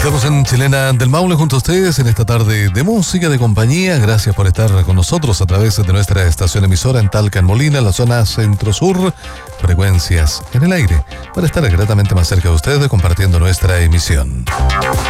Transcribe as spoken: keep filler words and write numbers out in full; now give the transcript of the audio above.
Estamos en Chilena del Maule junto a ustedes en esta tarde de música, de compañía. Gracias por estar con nosotros a través de nuestra estación emisora en Talca, en Molina, en la zona centro-sur. Frecuencias en el aire para estar gratamente más cerca de ustedes compartiendo nuestra emisión.